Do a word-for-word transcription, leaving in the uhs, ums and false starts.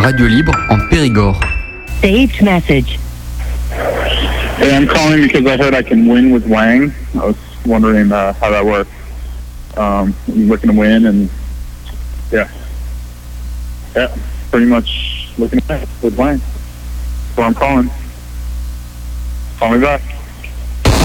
radio libre en Périgord. Saved message. Hey, I'm calling because I heard I can win with Wang. I was wondering uh, how that works. Um, I'm looking to win, and yeah, yeah, pretty much looking to win with Wang. So I'm calling. Call me back.